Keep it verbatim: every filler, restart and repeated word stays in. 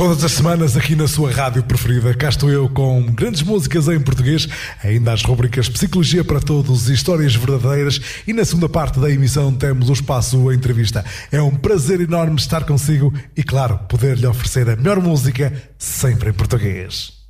Todas as semanas aqui na sua rádio preferida, cá estou eu com grandes músicas em português, ainda as rubricas Psicologia para Todos e Histórias Verdadeiras, e na segunda parte da emissão temos o espaço a entrevista. É um prazer enorme estar consigo e, claro, poder-lhe oferecer a melhor música sempre em português.